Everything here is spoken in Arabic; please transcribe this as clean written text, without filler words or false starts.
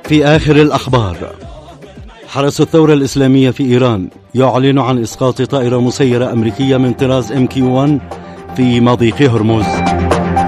في آخر الأخبار، حرس الثورة الإسلامية في إيران يعلن عن إسقاط طائرة مسيرة أمريكية من طراز MQ-1 في مضيق هرمز.